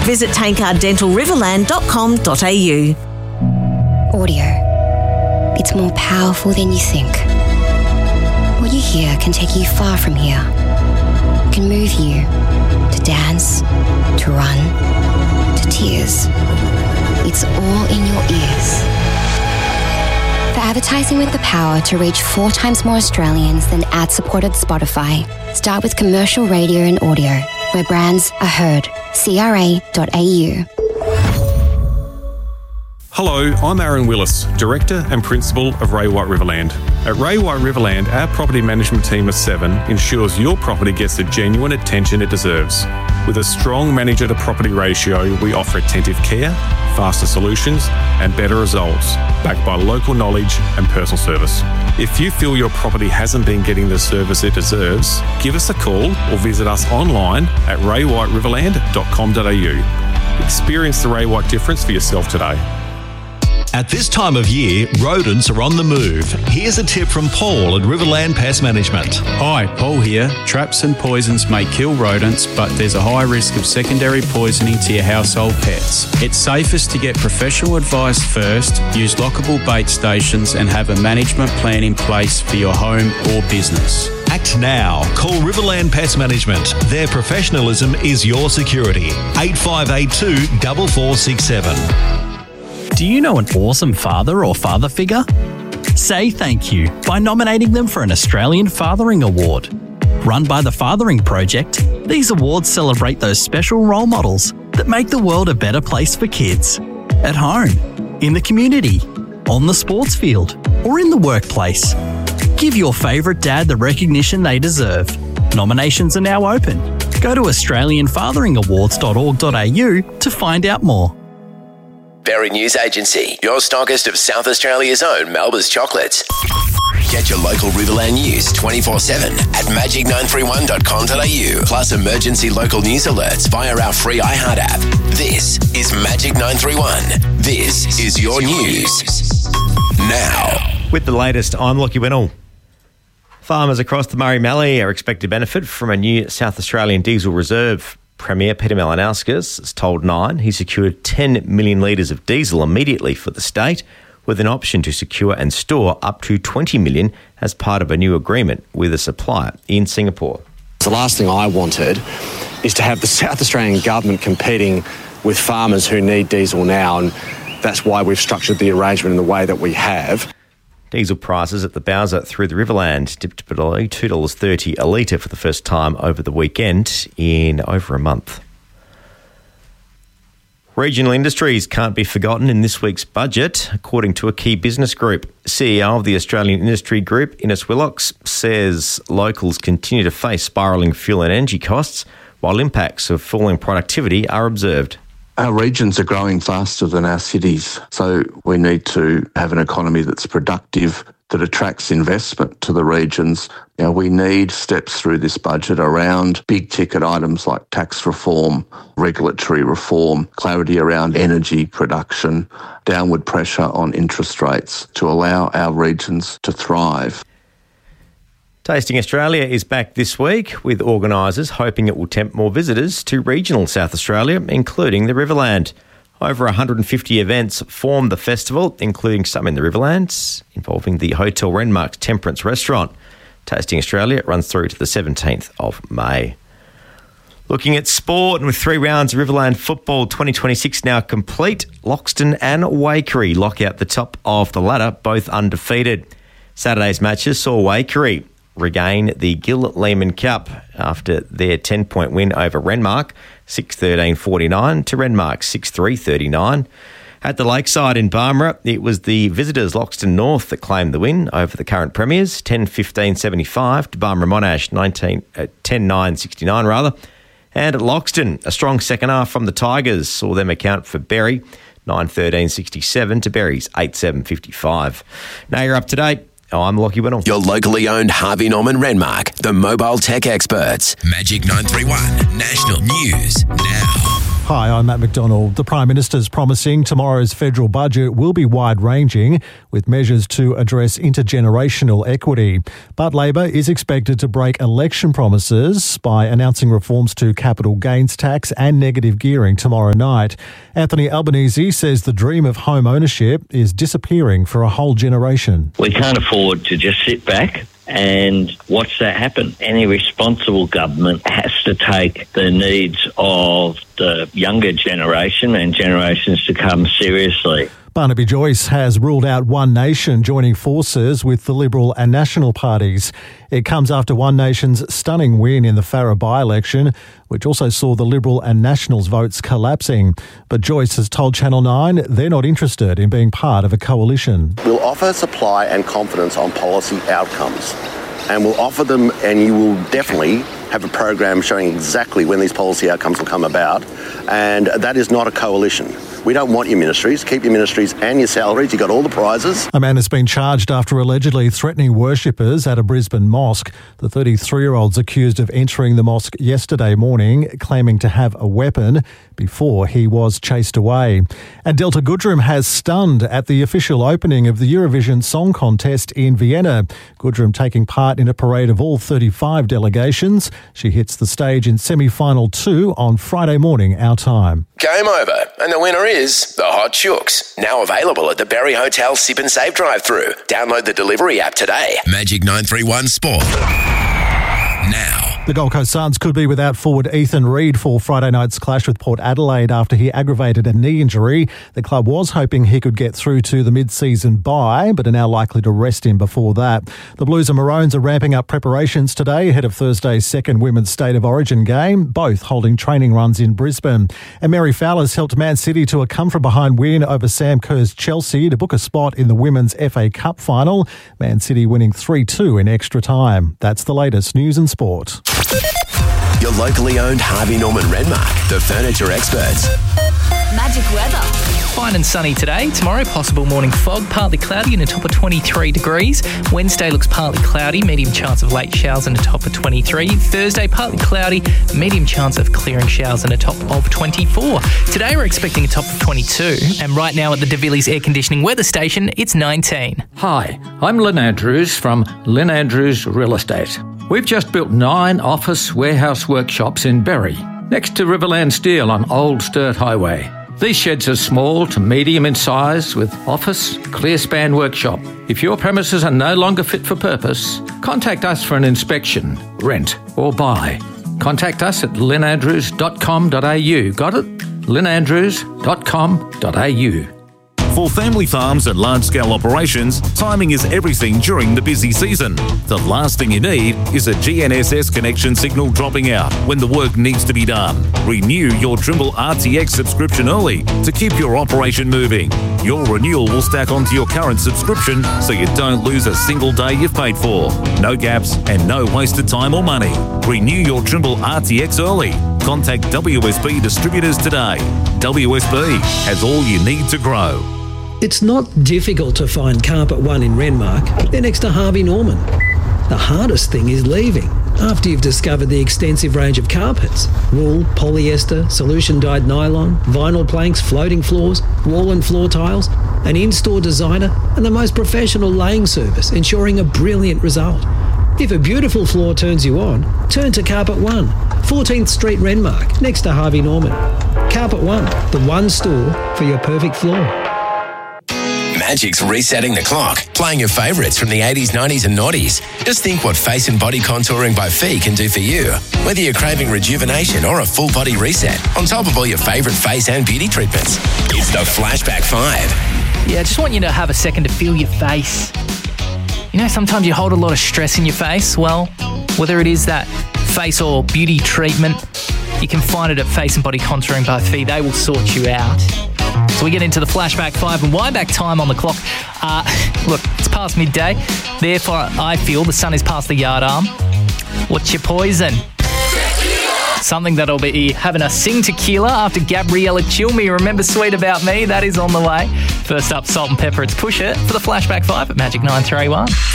Visit tankarddentalriverland.com.au. Audio. It's more powerful than you think. What you hear can take you far from here. It can move you to dance, to run, to tears. It's all in your ears. For advertising with the power to reach 4 times more Australians than ad-supported Spotify, start with commercial radio and audio, where brands are heard. CRA.au. Hello, I'm Aaron Willis, Director and Principal of Ray White Riverland. At Ray White Riverland, our property management team of 7 ensures your property gets the genuine attention it deserves. With a strong manager to property ratio, we offer attentive care, faster solutions and better results, backed by local knowledge and personal service. If you feel your property hasn't been getting the service it deserves, give us a call or visit us online at raywhiteriverland.com.au. Experience the Ray White difference for yourself today. At this time of year, rodents are on the move. Here's a tip from Paul at Riverland Pest Management. Hi, Paul here. Traps and poisons may kill rodents, but there's a high risk of secondary poisoning to your household pets. It's safest to get professional advice first, use lockable bait stations and have a management plan in place for your home or business. Act now. Call Riverland Pest Management. Their professionalism is your security. 8582 4467. Do you know an awesome father or father figure? Say thank you by nominating them for an Australian Fathering Award. Run by the Fathering Project, these awards celebrate those special role models that make the world a better place for kids. At home, in the community, on the sports field, or in the workplace. Give your favourite dad the recognition they deserve. Nominations are now open. Go to australianfatheringawards.org.au to find out more. Berry News Agency, your stockist of South Australia's own Melba's chocolates. Get your local Riverland news 24/7 at magic931.com.au, plus emergency local news alerts via our free iHeart app. This is Magic 931. This is your news. Now. With the latest, I'm Lockie Winnell. Farmers across the Murray-Mallee are expected to benefit from a new South Australian diesel reserve. Premier Peter Malinauskas has told Nine he secured 10 million litres of diesel immediately for the state, with an option to secure and store up to 20 million as part of a new agreement with a supplier in Singapore. The last thing I wanted is to have the South Australian government competing with farmers who need diesel now, and that's why we've structured the arrangement in the way that we have. Diesel prices at the Bowser through the Riverland dipped below $2.30 a litre for the first time over the weekend in over a month. Regional industries can't be forgotten in this week's budget, according to a key business group. CEO of the Australian Industry Group, Innes Willocks, says locals continue to face spiralling fuel and energy costs, while impacts of falling productivity are observed. Our regions are growing faster than our cities, so we need to have an economy that's productive, that attracts investment to the regions. You know, we need steps through this budget around big ticket items like tax reform, regulatory reform, clarity around energy production, downward pressure on interest rates to allow our regions to thrive. Tasting Australia is back this week, with organisers hoping it will tempt more visitors to regional South Australia, including the Riverland. Over 150 events form the festival, including some in the Riverlands, involving the Hotel Renmark's Temperance Restaurant. Tasting Australia runs through to the 17th of May. Looking at sport, and with 3 rounds of Riverland football 2026 now complete, Loxton and Waikerie lock out the top of the ladder, both undefeated. Saturday's matches saw Waikerie regain the Gil Lehman Cup after their 10-point win over Renmark, 6-13-49 to Renmark 6-3-39. At the Lakeside in Barmera, it was the visitors Loxton North that claimed the win over the current premiers, 10-15-75 to Barmera Monash, 10-9-69 rather. And at Loxton, a strong second half from the Tigers saw them account for Berry, 9-13-67 to Berry's 8-7-55. Now you're up to date. I'm Lockie Winnell. Your locally owned Harvey Norman Renmark, the mobile tech experts. Magic 931 National News now. Hi, I'm Matt McDonald. The Prime Minister's promising tomorrow's federal budget will be wide-ranging with measures to address intergenerational equity. But Labor is expected to break election promises by announcing reforms to capital gains tax and negative gearing tomorrow night. Anthony Albanese says the dream of home ownership is disappearing for a whole generation. We can't afford to just sit back and watch that happen. Any responsible government has to take the needs of the younger generation and generations to come seriously. Barnaby Joyce has ruled out One Nation joining forces with the Liberal and National parties. It comes after One Nation's stunning win in the Farrer by-election, which also saw the Liberal and Nationals votes collapsing. But Joyce has told Channel 9 they're not interested in being part of a coalition. We'll offer supply and confidence on policy outcomes, and we'll offer them, and you will definitely have a program showing exactly when these policy outcomes will come about, and that is not a coalition. We don't want your ministries. Keep your ministries and your salaries. You got all the prizes. A man has been charged after allegedly threatening worshippers at a Brisbane mosque. The 33-year-old's accused of entering the mosque yesterday morning, claiming to have a weapon before he was chased away. And Delta Goodrem has stunned at the official opening of the Eurovision Song Contest in Vienna. Goodrem taking part in a parade of all 35 delegations. She hits the stage in semi-final 2 on Friday morning, our time. Game over, and the winner is the Hot Chooks. Now available at the Berry Hotel Sip and Save drive-thru. Download the delivery app today. Magic 931 Sport. Now. The Gold Coast Suns could be without forward Ethan Reid for Friday night's clash with Port Adelaide after he aggravated a knee injury. The club was hoping he could get through to the mid-season bye, but are now likely to rest him before that. The Blues and Maroons are ramping up preparations today ahead of Thursday's second Women's State of Origin game, both holding training runs in Brisbane. And Mary Fowler's helped Man City to a come-from-behind win over Sam Kerr's Chelsea to book a spot in the Women's FA Cup final. Man City winning 3-2 in extra time. That's the latest news and sport. Your locally owned Harvey Norman Renmark, the furniture experts. Magic weather. Fine and sunny today. Tomorrow, possible morning fog, partly cloudy and a top of 23 degrees. Wednesday looks partly cloudy, medium chance of late showers and a top of 23. Thursday, partly cloudy, medium chance of clearing showers and a top of 24. Today, we're expecting a top of 22. And right now at the De Villiers Air Conditioning Weather Station, it's 19. Hi, I'm Lynn Andrews from Lynn Andrews Real Estate. We've just built 9 office warehouse workshops in Berry, next to Riverland Steel on Old Sturt Highway. These sheds are small to medium in size with office, clear span workshop. If your premises are no longer fit for purpose, contact us for an inspection, rent or buy. Contact us at lynandrews.com.au. Got it? lynandrews.com.au. For family farms and large-scale operations, timing is everything during the busy season. The last thing you need is a GNSS connection signal dropping out when the work needs to be done. Renew your Trimble RTX subscription early to keep your operation moving. Your renewal will stack onto your current subscription so you don't lose a single day you've paid for. No gaps and no wasted time or money. Renew your Trimble RTX early. Contact WSB distributors today. WSB has all you need to grow. It's not difficult to find Carpet One in Renmark. They're next to Harvey Norman. The hardest thing is leaving after you've discovered the extensive range of carpets. Wool, polyester, solution-dyed nylon, vinyl planks, floating floors, wall and floor tiles, an in-store designer and the most professional laying service, ensuring a brilliant result. If a beautiful floor turns you on, turn to Carpet One, 14th Street Renmark, next to Harvey Norman. Carpet One, the one store for your perfect floor. Magic's resetting the clock, playing your favourites from the 80s, 90s and noughties. Just think what face and body contouring by Fee can do for you. Whether you're craving rejuvenation or a full body reset, on top of all your favourite face and beauty treatments. It's the Flashback 5. Yeah, I just want you to have a second to feel your face. You know, sometimes you hold a lot of stress in your face. Well, whether it is that face or beauty treatment, you can find it at Face and Body Contouring by Fee. They will sort you out. So we get into the Flashback 5 and wind back time on the clock. Look, it's past midday. Therefore, I feel the sun is past the yard arm. What's your poison? Something that'll be having us sing tequila after Gabriella Chill Me. Remember Sweet About Me? That is on the way. First up, Salt and Pepper. It's Push It for the Flashback 5 at Magic 931.